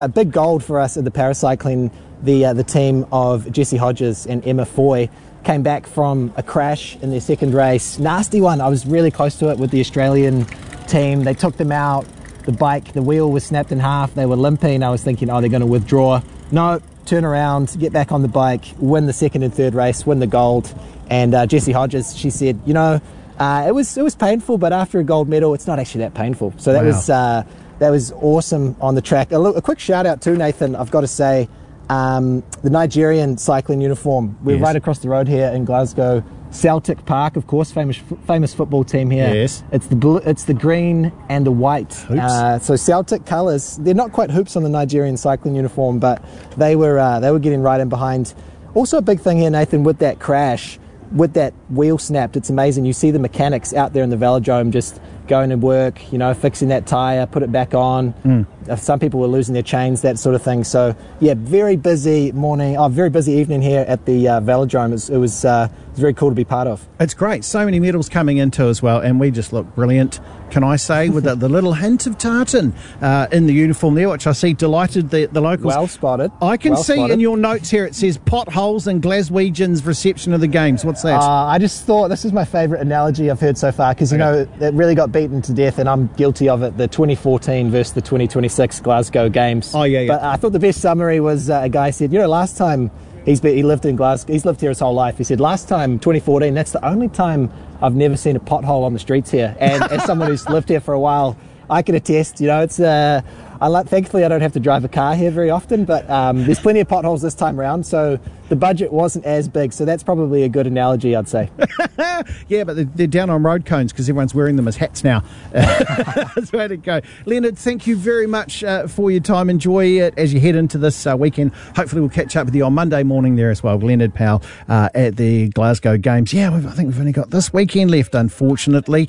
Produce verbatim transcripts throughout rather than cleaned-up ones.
A big gold for us at the paracycling. The uh, the team of Jesse Hodges and Emma Foy came back from a crash in their second race. Nasty one. I was really close to it with the Australian team. They took them out. The bike, the wheel was snapped in half. They were limping. I was thinking, oh, they're going to withdraw. No, turn around, get back on the bike, win the second and third race, win the gold. And uh, Jessie Hodges, she said, you know, uh, it was it was painful, but after a gold medal, it's not actually that painful. So that wow. was uh, that was awesome on the track. A, little, a quick shout out too, Nathan. I've got to say, um, the Nigerian cycling uniform. We're yes. right across the road here in Glasgow. Celtic Park, of course, famous famous football team here. Yes. It's the blue, it's the green and the white. Hoops. Uh, so Celtic colours. They're not quite hoops on the Nigerian cycling uniform, but they were uh, they were getting right in behind. Also, a big thing here, Nathan, with that crash, with that wheel snapped. It's amazing. You see the mechanics out there in the velodrome just going to work, you know, fixing that tyre, put it back on. Mm. Some people were losing their chains, that sort of thing. So, yeah, very busy morning, oh, very busy evening here at the uh, velodrome. It was, it was, uh, it was very cool to be part of. It's great. So many medals coming into as well, and we just look brilliant, can I say, with the, the little hint of tartan uh, in the uniform there, which I see delighted the, the locals. Well spotted. I can well see spotted. in your notes here it says potholes and Glaswegians' reception of the games. What's that? Uh, I just thought this is my favourite analogy I've heard so far because, you okay. know, it really got beaten to death, and I'm guilty of it, the twenty fourteen versus the twenty twenty-six Glasgow Games. Oh, yeah, yeah. But I thought the best summary was uh, a guy said, you know, last time he's been, he lived in Glasgow, he's lived here his whole life. He said, last time, twenty fourteen, that's the only time I've never seen a pothole on the streets here. And as someone who's lived here for a while, I can attest, you know, it's uh, I like, thankfully I don't have to drive a car here very often, but um, there's plenty of potholes this time around, so the budget wasn't as big, so that's probably a good analogy, I'd say. Yeah, but they're, they're down on road cones because everyone's wearing them as hats now. That's the way to go. Leonard, thank you very much uh, for your time. Enjoy it as you head into this uh, weekend. Hopefully we'll catch up with you on Monday morning there as well. Leonard Powell uh, at the Glasgow Games. Yeah, we've, I think we've only got this weekend left, unfortunately,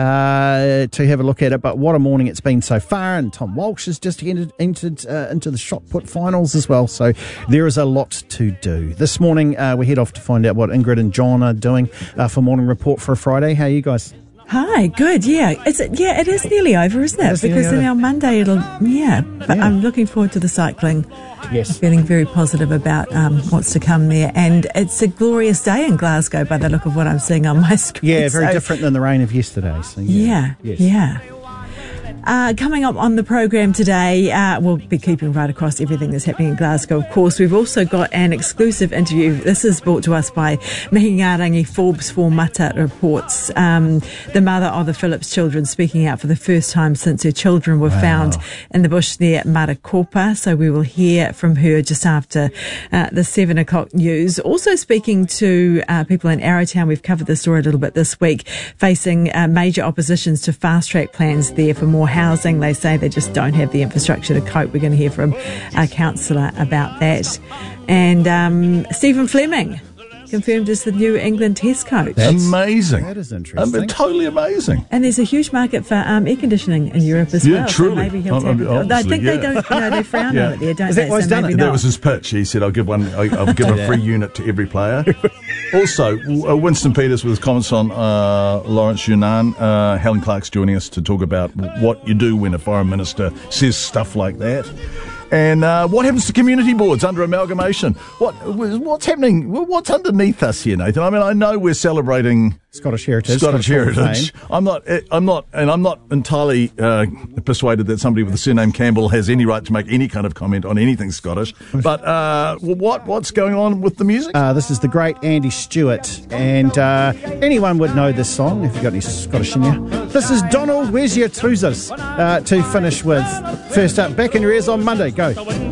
uh, to have a look at it, but what a morning it's been so far, and Tom Walsh has just entered, entered uh, into the shot put finals as well, so there is a lot to do. This morning uh, we head off to find out what Ingrid and John are doing uh, for Morning Report for a Friday. How are you guys? Hi, good, yeah. Is it, yeah, it is nearly over, isn't it? It's because then on Monday it'll, yeah. But yeah. I'm looking forward to the cycling. Yes. I'm feeling very positive about um, what's to come there. And it's a glorious day in Glasgow by the look of what I'm seeing on my screen. Yeah, very so, different than the rain of yesterday. So yeah, yeah. Yes. yeah. Uh, coming up on the program today, uh, we'll be keeping right across everything that's happening in Glasgow. Of course, we've also got an exclusive interview. This is brought to us by Mihingarangi Forbes for Mata Reports. Um, the mother of the Phillips children speaking out for the first time since her children were wow. found in the bush near Marakopa. So we will hear from her just after uh, the seven o'clock news. Also speaking to uh, people in Arrowtown, we've covered the story a little bit this week, facing uh, major oppositions to fast-track plans there for more housing. They say they just don't have the infrastructure to cope. We're going to hear from a councillor about that. And um, Stephen Fleming confirmed as the New England Test coach. That's amazing. That is interesting. I mean, totally amazing. And there's a huge market for um, air conditioning in Europe as yeah, well. Truly. So maybe he'll I, take I, it. I think yeah. they don't, you know, they frown yeah. on it there, don't Is they? that why he's so done maybe it? not. That was his pitch. He said, I'll give one. I'll give yeah. a free unit to every player. Also, uh, Winston Peters with his comments on uh, Lawrence Yunnan. Uh, Helen Clark's joining us to talk about what you do when a foreign minister says stuff like that. And uh, what happens to community boards under amalgamation? What what's happening? What's underneath us here, Nathan? I mean, I know we're celebrating Scottish heritage. Scottish, Scottish heritage. I'm not. I'm not, and I'm not entirely uh, persuaded that somebody with the surname Campbell has any right to make any kind of comment on anything Scottish. But uh, what what's going on with the music? Uh, this is the great Andy Stewart, and uh, anyone would know this song if you've got any Scottish in you. This is Donald, Where's Your Trousers? Uh, to finish with. First up, back in your ears on Monday. Go.